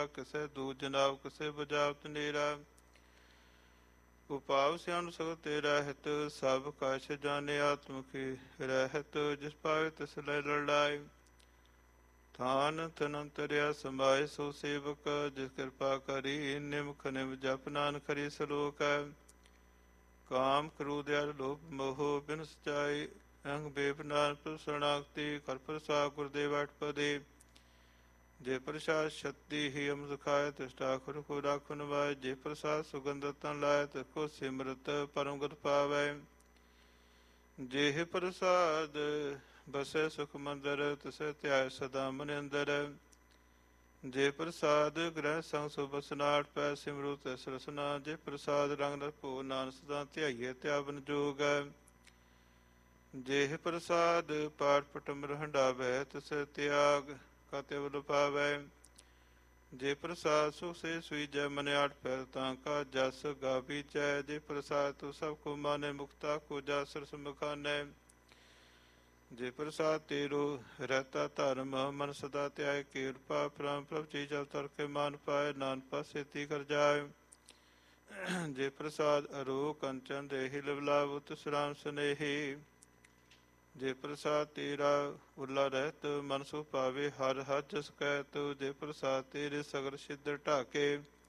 ਕਿਸੇ ਦੂਤ ਜਨਾਬ ਕਿਸੇ ਬਜਾਵਤ ਨੇਰਾ। ਉਪਾਵ ਸਿਆਣ ਸਗਲ ਤੇਰਾ ਹਿਤ ਸਭ ਕਛ ਜਾਣੇ ਆਤਮਖੀ ਰਹਿਤ। ਜਿਸ ਪਾਵੇ ਤਿਸ ਲੈ ਲੜਾਈ ਥਾਨ ਤਨੰਤਰਿਆ ਸਮਾਏ ਸੋ ਸੇਵਕ। ਜਿਸ ਕਿਰਪਾ ਕਰੀ ਨਿਮਖ ਨਿਮ ਜਪ ਨਾਨਕ ਹਰੀ ਸਲੋਕ। ਕਾਮ ਕ੍ਰੋਧ ਅਰ ਲੋਭ ਮੋਹ ਬਿਨ ਸਚਾਈ ਅਹੰ ਬੇਪ ਨਾਨਕ ਸ਼ਰਣਾਗਤੀ। ਕਰ ਪ੍ਰਸਾਦ ਗੁਰਦੇਵ ਅਠਪਦੇ ਜੇ ਪ੍ਰਸਾਦ ਸ਼ਕਤੀ ਹੀ ਅਮਰ ਖਾਏ। ਤਿਸ ਠਾਕੁਰ ਕੋ ਰਾਖੁ ਨਿਵਾਏ। ਜੇ ਪ੍ਰਸਾਦ ਸੁਗੰਧ ਤਨ ਲਾਏ ਤਿਸ ਕੋ ਸਿਮਰਤ ਪਰਮ ਗਤ ਪਾਵੈ। ਜੇ ਪ੍ਰਸਾਦ ਬਸੈ ਸੁਖ ਮੰਦਰ ਤਿਸੈ ਧਿਆਏ ਸਦਾ ਮਨ ਅੰਦਰ। ਜੇ ਪ੍ਰਸਾਦ ਗ੍ਰਹਿ ਸੰਗ ਸੁ ਬਸਨਾਟ ਪੈ ਸਿਮਰੁ ਤਿਸ ਰਸਨਾ। ਜੇ ਪ੍ਰਸਾਦ ਰੰਗ ਰਪੋ ਨਾਨਕ ਸਦਾ ਧਿਆਈਏ ਧਿਆਵਨ ਜੋਗ। ਜੇ ਪ੍ਰਸਾਦ ਪਾਠ ਪਟਮਰ ਹੰਡਾਵੈ ਤਿਸੈ ਤਿਆਗ ਕਤਿ ਅਵਲ ਪਾਵੈ। ਜੇ ਪ੍ਰਸਾਦ ਸੁਖ ਸੇ ਸੁਈਜੈ ਮਨ ਆਠ ਪੈਰ ਤਾਂ ਕਾ ਜਸ ਗਾਵੀਚੈ। ਜੇ ਪ੍ਰਸਾਦ ਤੂੰ ਸਭ ਕੋ ਮਾਨੈ ਮੁਕਤਾ ਕੋ ਜਸ ਰਸ ਮਖਾਨੈ। ਜੇ ਪ੍ਰਸਾਦ ਤੇਰੋ ਰਹਿਤਾ ਧਰਮ ਮਨ ਸਦਾ ਧਿਆਏ। ਕਿਰਪਾ ਪ੍ਰਮ ਪ੍ਰਭ ਚੀਜ਼ ਜਲ ਤਰ ਕੇ ਮਾਨ ਪਾਏ ਨਾਨਕ ਪਾਸੇ ਤੀ ਕਰ ਜਾਏ। ਜੇ ਪ੍ਰਸਾਦ ਅਰੋ ਕੰਚਨ ਦੇਹੀ ਲਵਲਾਵ ਤਿਸ ਰਾਮ ਸਨੇਹੀ। ਜੇ ਪ੍ਰਸਾਦ ਤੇਰਾ ਉਰਲਾ ਰਹਿਤ ਮਨ ਸੁ ਪਾਵੇ ਹਰ ਹਰ ਜਸ ਕਹਿਤ। ਜੇ ਪ੍ਰਸਾਦ ਤੇਰੇ ਸਗਲ ਸਿੱਧ ਢਾਕੇ